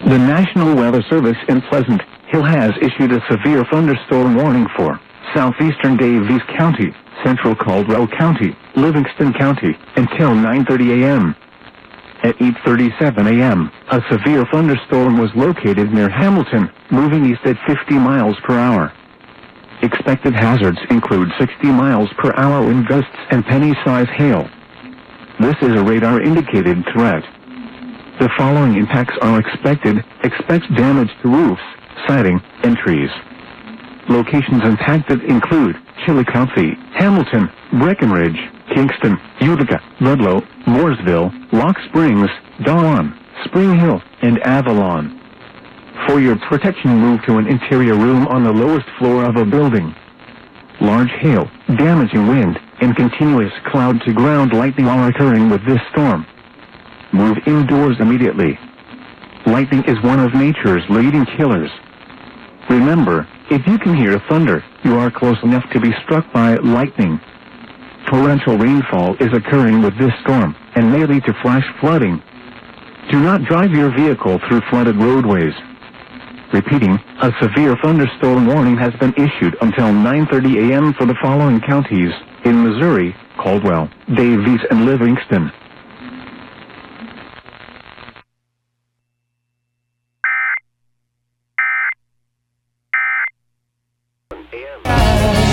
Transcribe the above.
The National Weather Service in Pleasant Hill has issued a severe thunderstorm warning for southeastern Daviess County, central Caldwell County, Livingston County, until 9:30 a.m. At 8:37 a.m., a severe thunderstorm was located near Hamilton, moving east at 50 miles per hour. Expected hazards include 60 miles per hour wind gusts and penny-size hail. This is a radar-indicated threat. The following impacts are expected. Expect damage to roofs, siding, and trees. Locations impacted include Chillicothe, Hamilton, Breckenridge, Kingston, Utica, Ludlow, Mooresville, Rock Springs, Dawn, Spring Hill, and Avalon. For your protection, move to an interior room on the lowest floor of a building. Large hail, damaging wind, and continuous cloud-to-ground lightning are occurring with this storm. Move indoors immediately. Lightning is one of nature's leading killers. Remember, if you can hear thunder, you are close enough to be struck by lightning. Torrential rainfall is occurring with this storm, and may lead to flash flooding. Do not drive your vehicle through flooded roadways. Repeating, a severe thunderstorm warning has been issued until 9:30 a.m. for the following counties in Missouri: Caldwell, Daviess, and Livingston.